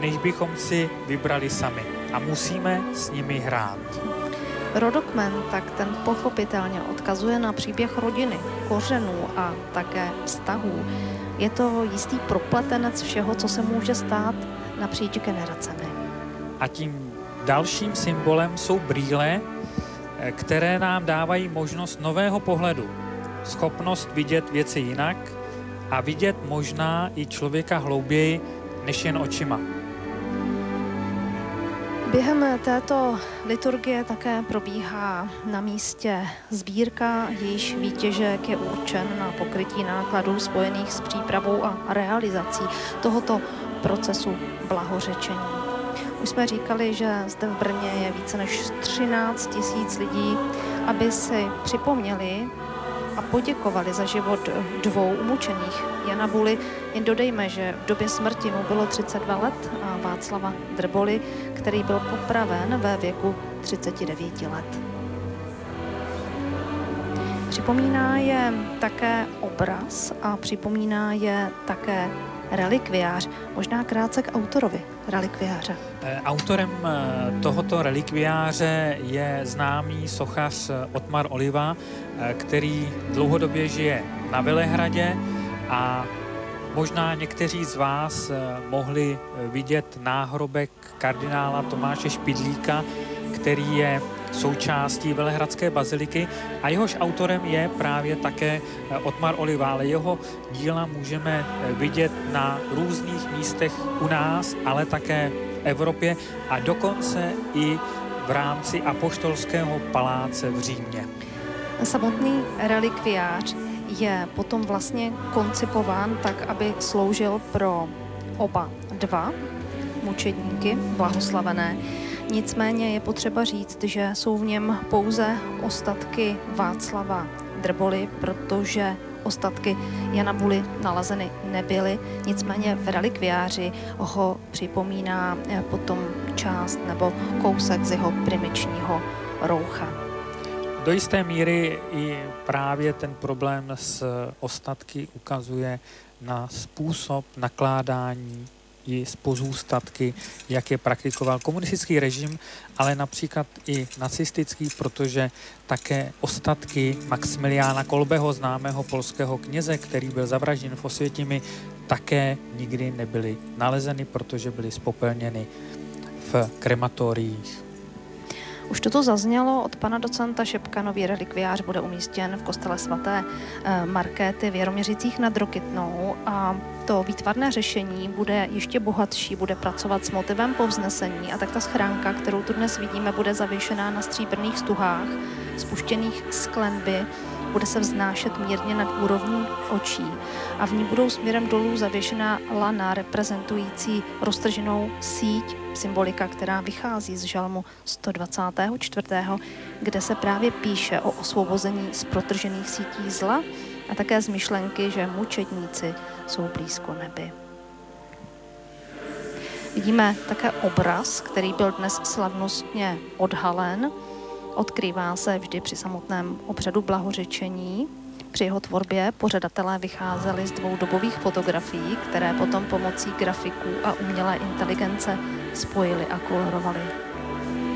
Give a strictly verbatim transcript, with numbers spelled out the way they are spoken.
než bychom si vybrali sami. A musíme s nimi hrát. Rodokmen tak ten pochopitelně odkazuje na příběh rodiny, kořenů a také vztahů. Je to jistý propletenec všeho, co se může stát napříč generacemi. A tím dalším symbolem jsou brýle, které nám dávají možnost nového pohledu. Schopnost vidět věci jinak a vidět možná i člověka hlouběji než jen očima. Během této liturgie také probíhá na místě sbírka, jejíž výtěžek je určen na pokrytí nákladů spojených s přípravou a realizací tohoto procesu blahořečení. Už jsme říkali, že zde v Brně je více než třináct tisíc lidí, aby si připomněli a poděkovali za život dvou umučených. Jana Buly, jen dodejme, že v době smrti mu bylo třicet dva let, a Václava Drboly, který byl popraven ve věku třicet devět let. Připomíná je také obraz a připomíná je také relikviář. Možná krátce k autorovi relikviáře. Autorem tohoto relikviáře je známý sochař Ottmar Oliva, který dlouhodobě žije na Velehradě a možná někteří z vás mohli vidět náhrobek kardinála Tomáše Špidlíka, který je součástí Velehradské baziliky a jehož autorem je právě také Ottmar Oliva, ale jeho díla můžeme vidět na různých místech u nás, ale také v Evropě a dokonce i v rámci Apoštolského paláce v Římě. Samotný relikviář je potom vlastně koncipován tak, aby sloužil pro oba dva mučedníky blahoslavené. Nicméně je potřeba říct, že jsou v něm pouze ostatky Václava Drboly, protože ostatky Jana Buly nalezeny nebyly. Nicméně v relikviáři ho připomíná potom část nebo kousek z jeho primičního roucha. Do jisté míry i právě ten problém s ostatky ukazuje na způsob nakládání i z pozůstatky, jak je praktikoval komunistický režim, ale například i nacistický, protože také ostatky Maximiliána Kolbeho, známého polského kněze, který byl zavražděn v Osvětimi, také nikdy nebyly nalezeny, protože byly spopelněny v krematoriích. Už toto zaznělo od pana docenta Šepka. Nový relikviář bude umístěn v kostele svaté Markéty v Jaroměřicích nad Rokytnou a to výtvarné řešení bude ještě bohatší, bude pracovat s motivem povznesení a tak ta schránka, kterou tu dnes vidíme, bude zavěšená na stříbrných stuhách, spuštěných z klenby, bude se vznášet mírně nad úrovní očí a v ní budou směrem dolů zavěšená lana reprezentující roztrženou síť, symbolika, která vychází z žalmu sto dvacet čtyři, kde se právě píše o osvobození z protržených sítí zla a také z myšlenky, že mučedníci jsou blízko nebi. Vidíme také obraz, který byl dnes slavnostně odhalen. Odkrývá se vždy při samotném obřadu blahořečení. Při jeho tvorbě pořadatelé vycházeli z dvou dobových fotografií, které potom pomocí grafiků a umělé inteligence spojili a kolorovali.